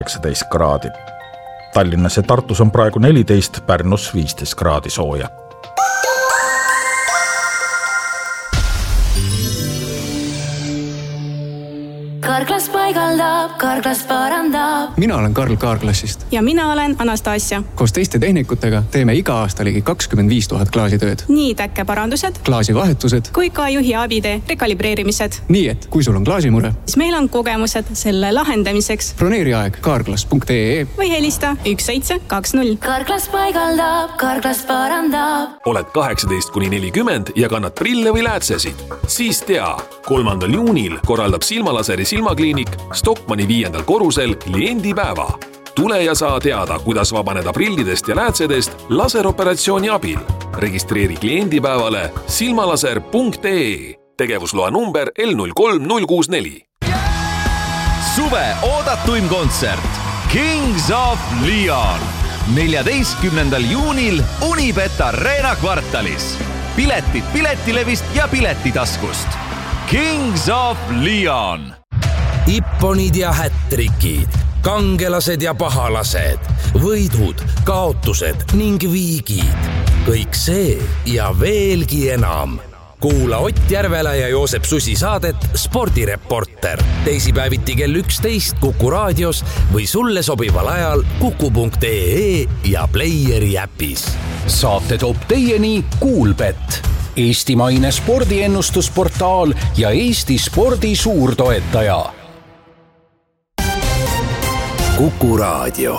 19 kraadi. Tallinnas ja Tartus on praegu 14, Pärnus 15 kraadi sooja. Karklas paigaldab, Karklas parandab. Mina olen Karl Kaarklassist. Ja mina olen Anastasia. Koos teiste tehnikutega teeme iga aasta ligi 25 000 klaasitööd. Nii täkkeparandused, klaasivahetused kui ka juhi abide rekalibreerimised. Nii et kui sul on klaasimure, siis meil on kogemused selle lahendamiseks. Broneeri aeg karklas.ee või helista 1720. Karklas paigaldab, Karklas parandab. Oled 18–40 ja kannad prille või läätsesid? Siis tea, 3. juunil korraldab Silmalaseri silmakliinik Stockmanni 5. korrusel kliendipäeva. Tule ja saa teada, kuidas vabaneda prillidest ja läätsedest laseroperatsiooni abil. Registreeri kliendipäevale silmalaser.ee. Tegevusloa number L03064. Suve oodatuim kontsert Kings of Leon 14. juunil Unibet Arena kvartalis. Piletid Piletilevist ja Piletitaskust. Kings of Leon. Ipponid ja hättrikid, kangelased ja pahalased, võidud, kaotused ning viigid. Kõik see ja veelgi enam. Kuula Ott Järvela ja Joosep Susi saadet Spordireporter. Teisipäeviti kell 11 Kuku raadios või sulle sobival ajal kuku.ee ja Playeri äpis. Saate toob teieni Kuulbet, eestimaine spordiennustusportaal ja Eesti spordi suurtoetaja. Kuku raadio.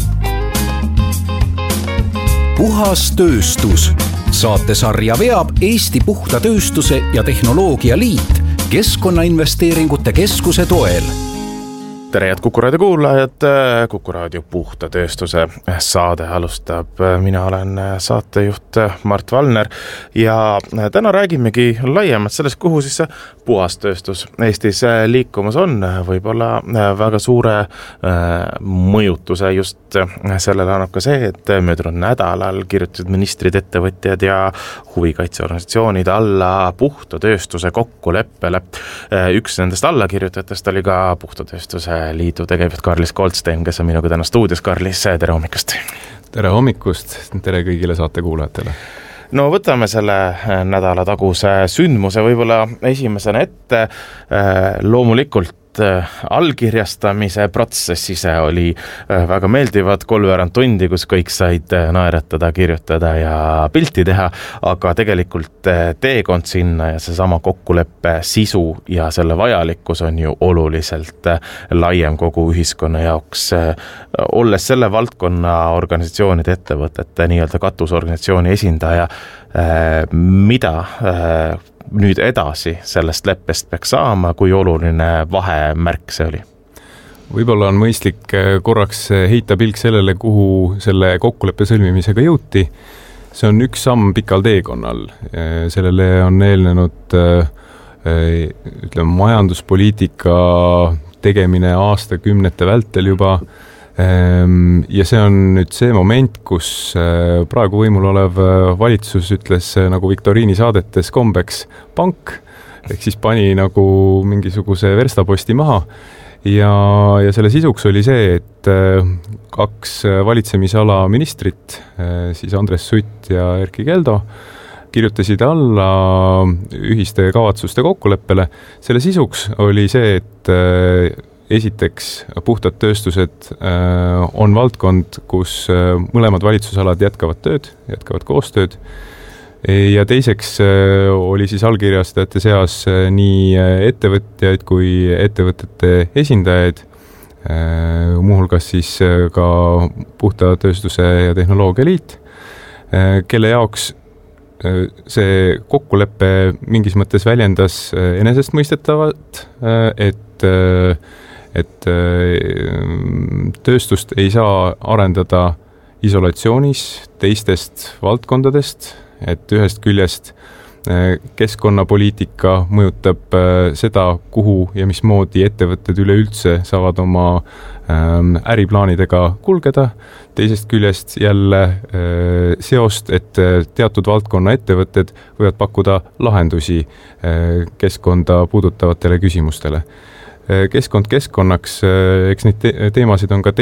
Puhas tööstus. Saatesarja veab Eesti Puhta Tööstuse ja Tehnoloogia Liit Keskkonnainvesteeringute Keskuse toel. Tere head Kuku raadio kuulajad, Kuku raadio Puhta Tööstuse saade alustab. Mina olen saatejuht Mart Valner ja täna räägimegi laiemalt sellest, kuhu siis puhas tööstus Eestis liikumas on. Võib-olla väga suure mõjutuse just sellele annab ka see, et möödunud nädalal kirjutasid ministrid, ettevõtjad ja huvikaitseorganisatsioonid alla puhta tööstuse kokkuleppele. Üks nendest allakirjutajatest oli ka Puhta Tööstuse Liidu tegevjuht Karlis Goldstein, kes on minuga täna stuudios. Karlis, tere hommikust! Tere hommikust! Tere kõigile saate kuulajatele! No võtame selle nädala taguse sündmuse võib-olla esimesena ette. Loomulikult allkirjastamise protsess ise oli väga meeldivad 3 tundi, kus kõik said naeratada, kirjutada ja pilti teha, aga tegelikult teekond sinna ja seesama kokkuleppe sisu ja selle vajalikkus on ju oluliselt laiem kogu ühiskonna jaoks. Olles selle valdkonna organisatsioonide ettevõtete nii-öelda katusorganisatsiooni esindaja, mida nüüd edasi sellest leppest peaks saama, kui oluline vahemärk see oli? Võib-olla on mõistlik korraks heita pilk sellele, kuhu selle kokkuleppe sõlmimisega jõuti. See on üks samm pikal teekonnal. Sellele on eelnenud majanduspoliitika tegemine aastakümnete vältel juba. Ja see on nüüd see moment, kus praegu võimul olev valitsus ütles nagu viktoriini saadetes kombeks pank, ehk siis pani nagu mingisuguse verstaposti maha ja selle sisuks oli see, et 2 valitsemisala ministrit, siis Andres Sutt ja Erkki Keldo, kirjutasid alla ühiste kavatsuste kokkuleppele. Selle sisuks oli see, et esiteks, puhtad tööstused on valdkond, kus mõlemad valitsusalad jätkavad koostööd. Ja teiseks oli siis allkirjastajate seas nii ettevõtjaid kui ettevõtete esindajaid, muuhulgas siis ka Puhta Tööstuse ja Tehnoloogia Liit, kelle jaoks see kokkulepe mingis mõttes väljendas enesestmõistetavat, et tööstust ei saa arendada isolatsioonis teistest valdkondadest, et ühest küljest keskkonnapoliitika mõjutab seda, kuhu ja mismoodi ettevõtted üleüldse saavad oma äriplaanidega kulgeda. Teisest küljest jälle seost, et teatud valdkonna ettevõtted võivad pakkuda lahendusi keskkonda puudutavatele küsimustele. keskkond keskkonnaks, eks neid teemasid on ka